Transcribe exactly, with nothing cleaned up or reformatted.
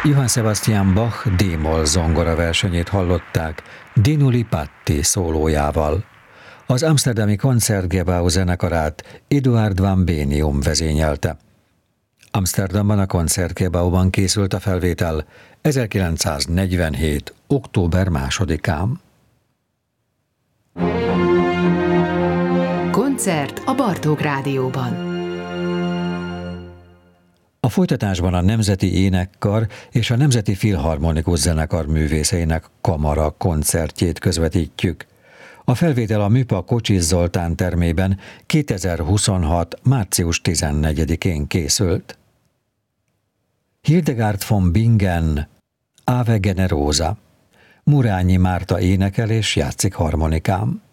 Johann Sebastian Bach d-moll zongora versenyét hallották Dinuli Patti szólójával. Az amsterdami Concertgebouw zenekarát Eduard van Benium vezényelte. Amsterdamban a Concertgebouwban készült a felvétel ezerkilencszáznegyvenhét. október másodikán. Koncert a Bartók Rádióban. A folytatásban a Nemzeti Énekkar és a Nemzeti Filharmonikus Zenekar művészeinek kamara koncertjét közvetítjük. A felvétel a Műpa Kocsis Zoltán termében kétezer-huszonhat. március tizennegyedikén készült. Hildegard von Bingen, Ave Generosa. Murányi Márta énekel és játszik harmonikán.